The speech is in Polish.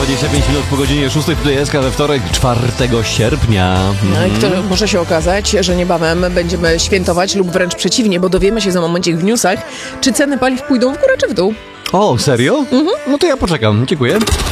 25 minut po godzinie 6, tutaj SK we wtorek, 4 sierpnia. No i to może się okazać, że niebawem będziemy świętować lub wręcz przeciwnie, bo dowiemy się za momencik w newsach, czy ceny paliw pójdą w górę czy w dół. O, serio? No to ja poczekam, dziękuję.